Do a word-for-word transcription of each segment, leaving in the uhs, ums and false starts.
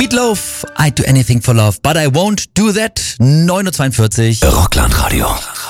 Meatloaf, I'd do anything for love, but I won't do that. neun Uhr zweiundvierzig. Rockland Radio.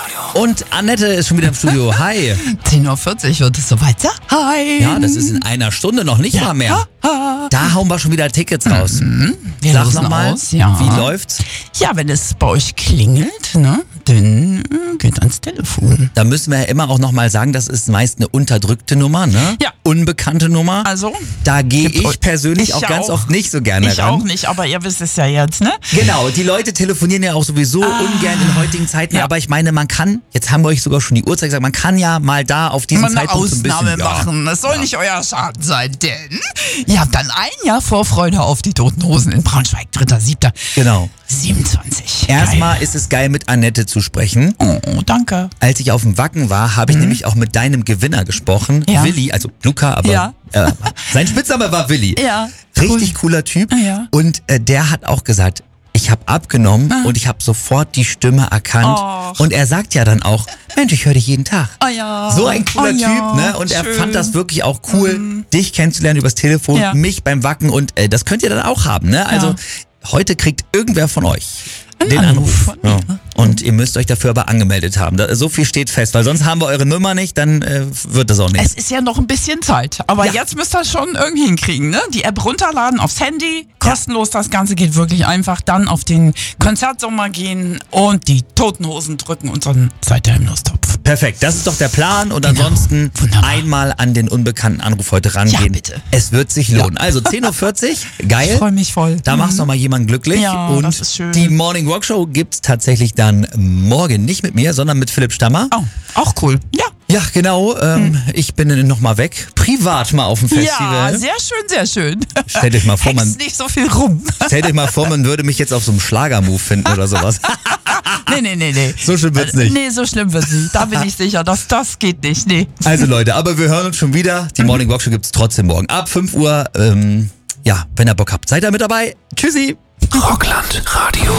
Und Annette ist schon wieder im Studio. Hi. zehn Uhr vierzig wird es soweit sein. Hi. Ja, das ist in einer Stunde noch nicht Ja. mal mehr. Ha, Da hauen wir schon wieder Tickets raus. Mhm. Wir Sag losen nochmal, aus, ja. wie läuft's? Ja, wenn es bei euch klingelt, ne, dann äh, geht ans Telefon. Da müssen wir ja immer auch nochmal sagen, das ist meist eine unterdrückte Nummer, ne? Ja. Unbekannte Nummer. Also? Da gehe Gibt euch- ich persönlich ich auch ganz auch. oft nicht so gerne Ich ran. auch nicht, aber ihr wisst es ja jetzt, ne? Genau, die Leute telefonieren ja auch sowieso ungern in heutigen Zeiten, Ja. aber ich meine, man kann, jetzt haben wir euch sogar schon die Uhrzeit gesagt, man kann ja mal da auf diesen Mal eine Zeitpunkt so ein bisschen... Ausnahme machen. Das soll nicht euer Schaden sein, denn ihr habt dann ein Jahr Vorfreude auf die Toten Hosen in Braunschweig, dritter siebter Genau. siebenundzwanzig. Erstmal Geil. ist es geil, mit Annette zu sprechen. Oh, danke. Als ich auf dem Wacken war, habe ich nämlich auch mit deinem Gewinner gesprochen. Ja. Willi, also Luca, aber Ja. äh, sein Spitzname war Willi. Ja, Richtig cooler Typ. Ja. Und äh, der hat auch gesagt, ich habe abgenommen und ich habe sofort die Stimme erkannt. Och. Und er sagt ja dann auch, Mensch, ich höre dich jeden Tag. Ah ja. So ein cooler Ah ja, Typ, ne? Und er schön. fand das wirklich auch cool, dich kennenzulernen übers Telefon, Ja. mich beim Wacken und äh, das könnt ihr dann auch haben, ne? Also Ja. heute kriegt irgendwer von euch Einen den Anruf Anruf. von mir. Ja. Und ihr müsst euch dafür aber angemeldet haben. Da, so viel steht fest, weil sonst haben wir eure Nummer nicht, dann äh, wird das auch Es nicht. ist ja noch ein bisschen Zeit, aber Ja. jetzt müsst ihr schon irgendwie hinkriegen, ne? Die App runterladen aufs Handy, kostenlos, das Ganze geht wirklich einfach. Dann auf den Konzertsommer gehen und die Toten Hosen drücken und dann seid ihr im Lostopf. Perfekt, das ist doch der Plan und Genau. ansonsten Wunderbar. einmal an den unbekannten Anruf heute rangehen. Ja, bitte. Es wird sich lohnen. Also zehn Uhr vierzig, geil. Ich freue mich voll. Da machst du noch mal jemanden glücklich. Ja, und das ist schön. die Morning Rock Show gibt's tatsächlich dann morgen nicht mit mir, sondern mit Philipp Stammer. Oh, auch cool. Ja. Ja, genau. Ähm, Ich bin noch mal weg. Privat mal auf dem Ja, Festival. sehr schön, sehr schön. Stellt euch mal vor, man, Hext nicht so viel rum. stellt euch mal vor, man würde mich jetzt auf so einem Schlagermove finden oder sowas. Nee, nee, nee, nee. So schlimm wird's nicht. Nee, so schlimm wird's nicht. Da bin ich sicher, das, das geht nicht. Nee. Also Leute, aber wir hören uns schon wieder. Die Morning Rock Show gibt's trotzdem morgen ab fünf Uhr. Ähm, ja, wenn ihr Bock habt, seid ihr mit dabei. Tschüssi. Rockland Radio.